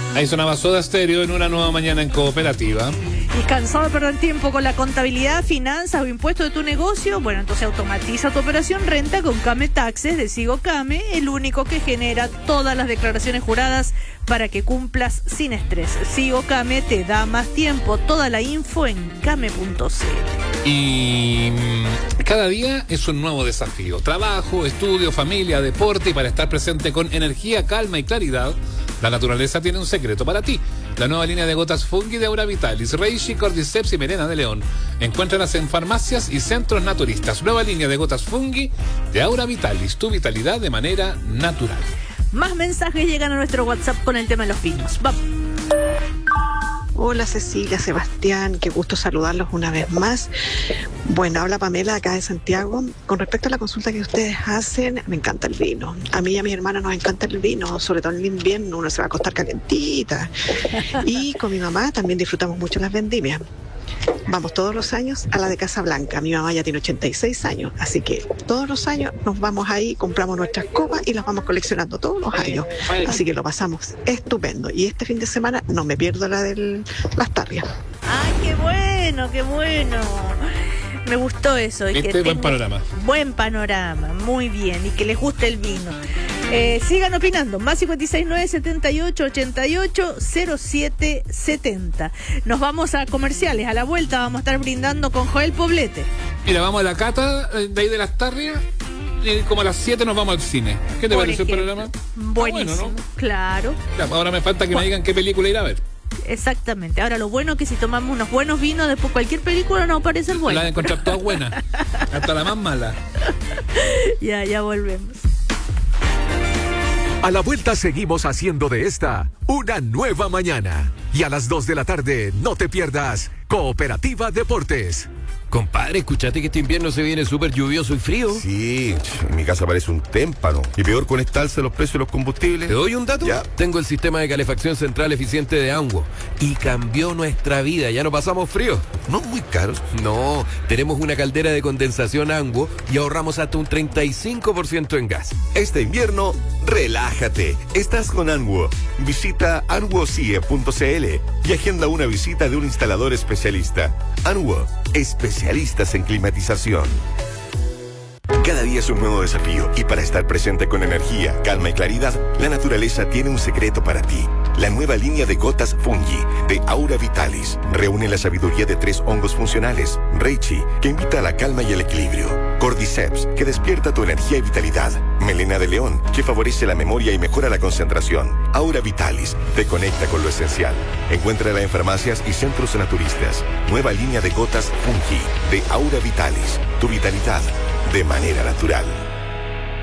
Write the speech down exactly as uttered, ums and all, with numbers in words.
Ahí sonaba Soda Stereo en una nueva mañana en Cooperativa. ¿Y cansado de perder tiempo con la contabilidad, finanzas o impuestos de tu negocio? Bueno, entonces automatiza tu operación renta con Came Taxes de Sigo Came, el único que genera todas las declaraciones juradas para que cumplas sin estrés. Sigo Came te da más tiempo. Toda la info en came punto c l. Y cada día es un nuevo desafío. Trabajo, estudio, familia, deporte, y para estar presente con energía, calma y claridad, la naturaleza tiene un secreto para ti. La nueva línea de gotas Fungi de Aura Vitalis, Reishi, Cordyceps y Melena de León. Encuéntralas en farmacias y centros naturistas. Nueva línea de gotas Fungi de Aura Vitalis, tu vitalidad de manera natural. Más mensajes llegan a nuestro WhatsApp con el tema de los vinos. Vamos. Hola Cecilia, Sebastián, qué gusto saludarlos una vez más. Bueno, habla Pamela acá de Santiago. Con respecto a la consulta que ustedes hacen, me encanta el vino. A mí y a mi hermana nos encanta el vino, sobre todo en el invierno, uno se va a acostar calentita. Y con mi mamá también disfrutamos mucho las vendimias. Vamos todos los años a la de Casa Blanca. Mi mamá ya tiene ochenta y seis años, así que todos los años nos vamos ahí, compramos nuestras copas y las vamos coleccionando todos los años. Así que lo pasamos estupendo. Y este fin de semana no me pierdo la de las tarrias. ¡Ay, qué bueno, qué bueno! Me gustó eso. Y este que buen tenga panorama. Buen panorama, muy bien. Y que les guste el vino. Eh, sigan opinando. Más cincuenta y seis, nueve setenta y ocho, ochenta y ocho, cero siete setenta. Nos vamos a comerciales. A la vuelta vamos a estar brindando con Joel Poblete. Mira, vamos a la cata de ahí de las tarrias. Y como a las siete nos vamos al cine. ¿Qué te Por parece ejemplo. el programa? Buenísimo. Ah, bueno, ¿no? Claro. Ya, ahora me falta que me digan qué película ir a ver. Exactamente. Ahora, lo bueno es que si tomamos unos buenos vinos, después cualquier película nos va a parecer buena. La de encontrar todas buenas. Hasta la más mala. Ya, ya volvemos. A la vuelta seguimos haciendo de esta una nueva mañana. Y a las dos de la tarde no te pierdas Cooperativa Deportes. Compadre, ¿escuchaste que este invierno se viene súper lluvioso y frío? Sí, en mi casa parece un témpano. Y peor con esta alza de los precios de los combustibles. ¿Te doy un dato? Ya. Tengo el sistema de calefacción central eficiente de Anguo y cambió nuestra vida. Ya no pasamos frío. No muy caros. No, tenemos una caldera de condensación Anguo y ahorramos hasta un treinta y cinco por ciento en gas. Este invierno, relájate. Estás con Anguo. Visita anguo c i e punto c l y agenda una visita de un instalador especialista. Anguo, especialistas en climatización. Cada día es un nuevo desafío y para estar presente con energía, calma y claridad, la naturaleza tiene un secreto para ti. La nueva línea de gotas Fungi de Aura Vitalis reúne la sabiduría de tres hongos funcionales. Reishi, que invita a la calma y el equilibrio. Cordyceps, que despierta tu energía y vitalidad. Melena de León, que favorece la memoria y mejora la concentración. Aura Vitalis, te conecta con lo esencial. Encuéntrala en farmacias y centros naturistas. Nueva línea de gotas Fungi de Aura Vitalis. Tu vitalidad de manera natural.